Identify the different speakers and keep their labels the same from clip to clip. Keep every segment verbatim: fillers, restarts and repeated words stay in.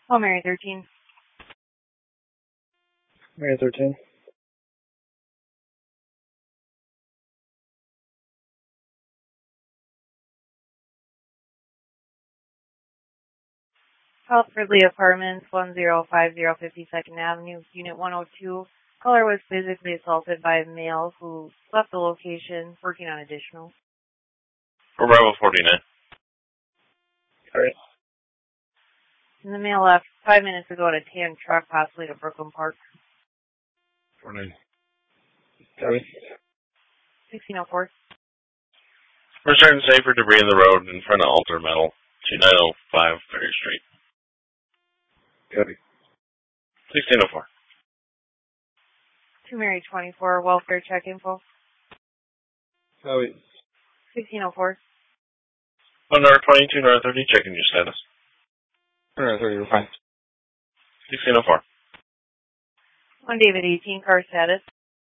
Speaker 1: Oh, Mary thirteen.
Speaker 2: Mary thirteen.
Speaker 1: Southford Lee Apartments, one zero five zero fifty-second Avenue, Unit one oh two. Caller was physically assaulted by a male who left the location working on additional.
Speaker 3: For Bravo forty-nine.
Speaker 2: Alright.
Speaker 1: And the male left five minutes ago in a tan truck, possibly to Brooklyn Park.
Speaker 3: forty-nine.
Speaker 2: Sorry.
Speaker 1: sixteen oh four.
Speaker 3: We're starting to safer debris in the road in front of Alter Metal, two nine oh five Ferry Street.
Speaker 2: Copy.
Speaker 3: sixteen oh four.
Speaker 1: two Mary twenty-four, welfare check info.
Speaker 2: Copy.
Speaker 1: sixteen oh four.
Speaker 3: one North twenty-two North thirty, checking your status.
Speaker 2: Alright, thirty, we're fine.
Speaker 3: sixteen oh four.
Speaker 1: one David eighteen, car status.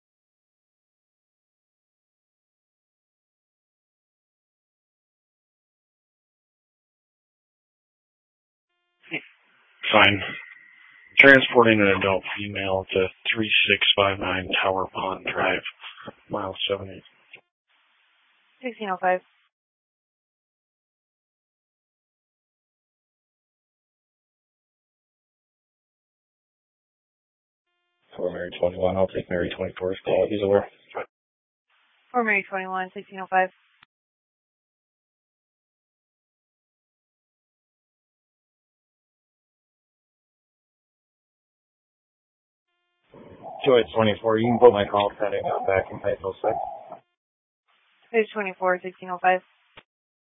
Speaker 3: Fine. Transporting an adult female to three six five nine Tower Pond Drive, mile seventy.
Speaker 1: sixteen oh five.
Speaker 2: For Mary twenty-one, I'll take Mary twenty-four's call. He's aware.
Speaker 1: four Mary twenty-one, sixteen oh five.
Speaker 2: Joy twenty-four, you can put my call setting up back in Title six.
Speaker 1: Page twenty-four, sixteen oh five.